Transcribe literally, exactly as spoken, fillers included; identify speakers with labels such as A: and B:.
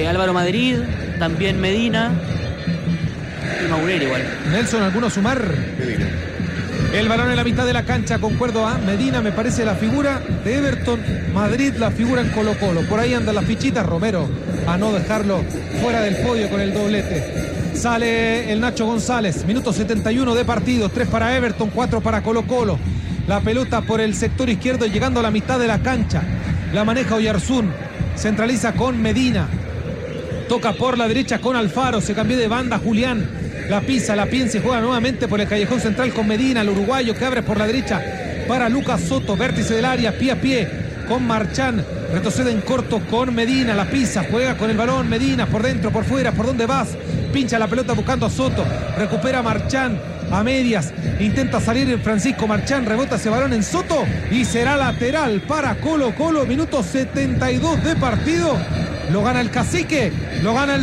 A: Eh, Álvaro Madrid, también Medina y Maurero igual.
B: Nelson, ¿alguno sumar?
C: Medina.
B: El balón en la mitad de la cancha, concuerdo a Medina, me parece la figura de Everton, Madrid la figura en Colo Colo. Por ahí andan las fichitas, Romero a no dejarlo fuera del podio con el doblete. Sale el Nacho González, minuto setenta y uno de partido, tres para Everton, cuatro para Colo Colo. La pelota por el sector izquierdo llegando a la mitad de la cancha. La maneja Oyarzún, centraliza con Medina. Toca por la derecha con Alfaro, se cambió de banda Julián. La pisa, la piensa y juega nuevamente por el callejón central con Medina, el uruguayo que abre por la derecha para Lucas Soto, vértice del área, pie a pie con Marchán, retrocede en corto con Medina, la pisa, juega con el balón Medina, por dentro, por fuera, por dónde vas, pincha la pelota buscando a Soto, recupera Marchán a medias, intenta salir Francisco Marchán, rebota ese balón en Soto y será lateral para Colo Colo, minuto setenta y dos de partido, lo gana el Cacique, lo gana el